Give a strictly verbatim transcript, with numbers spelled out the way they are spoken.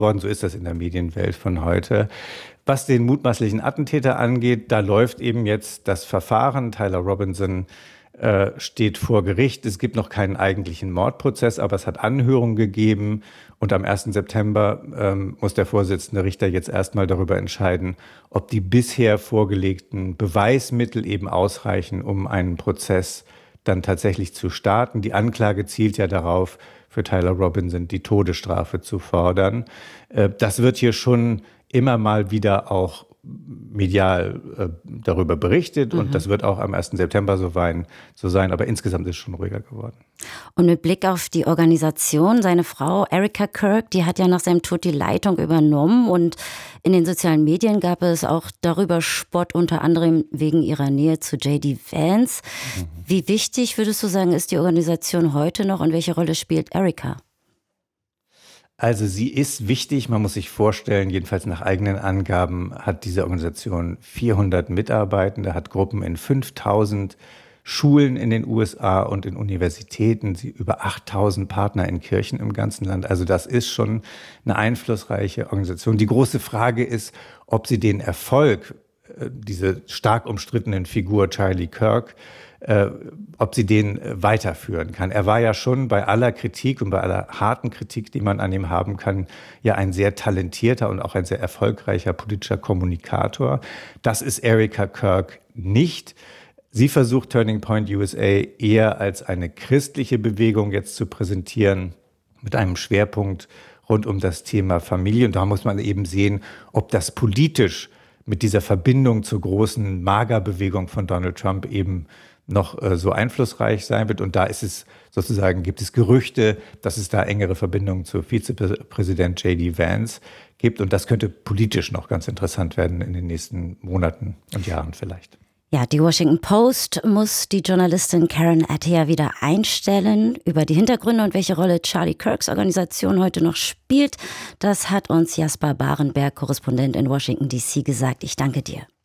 worden. So ist das in der Medienwelt von heute. Was den mutmaßlichen Attentäter angeht, da läuft eben jetzt das Verfahren. Tyler Robinson äh, steht vor Gericht. Es gibt noch keinen eigentlichen Mordprozess, aber es hat Anhörungen gegeben. Und am ersten September ähm, muss der Vorsitzende Richter jetzt erstmal darüber entscheiden, ob die bisher vorgelegten Beweismittel eben ausreichen, um einen Prozess dann tatsächlich zu starten. Die Anklage zielt ja darauf, für Tyler Robinson die Todesstrafe zu fordern. Äh, das wird hier schon immer mal wieder auch medial äh, darüber berichtet. Mhm. Und das wird auch am ersten September so, wein, so sein. Aber insgesamt ist es schon ruhiger geworden. Und mit Blick auf die Organisation, seine Frau Erika Kirk, die hat ja nach seinem Tod die Leitung übernommen. Und in den sozialen Medien gab es auch darüber Spott, unter anderem wegen ihrer Nähe zu J D Vance. Mhm. Wie wichtig, würdest du sagen, ist die Organisation heute noch und welche Rolle spielt Erika? Also sie ist wichtig, man muss sich vorstellen, jedenfalls nach eigenen Angaben hat diese Organisation vierhundert Mitarbeitende, hat Gruppen in fünftausend Schulen in den U S A und in Universitäten, sie über achttausend Partner in Kirchen im ganzen Land. Also das ist schon eine einflussreiche Organisation. Die große Frage ist, ob sie den Erfolg, diese stark umstrittenen Figur Charlie Kirk, Äh, ob sie den äh, weiterführen kann. Er war ja schon bei aller Kritik und bei aller harten Kritik, die man an ihm haben kann, ja ein sehr talentierter und auch ein sehr erfolgreicher politischer Kommunikator. Das ist Erika Kirk nicht. Sie versucht Turning Point U S A eher als eine christliche Bewegung jetzt zu präsentieren, mit einem Schwerpunkt rund um das Thema Familie. Und da muss man eben sehen, ob das politisch mit dieser Verbindung zur großen MAGA-Bewegung von Donald Trump eben noch äh, so einflussreich sein wird. Und da ist es sozusagen, gibt es Gerüchte, dass es da engere Verbindungen zu Vizepräsident J D Vance gibt. Und das könnte politisch noch ganz interessant werden in den nächsten Monaten und Jahren vielleicht. Ja, die Washington Post muss die Journalistin Karen Attiah wieder einstellen. Über die Hintergründe und welche Rolle Charlie Kirks Organisation heute noch spielt, das hat uns Jasper Barenberg, Korrespondent in Washington D C, gesagt. Ich danke dir.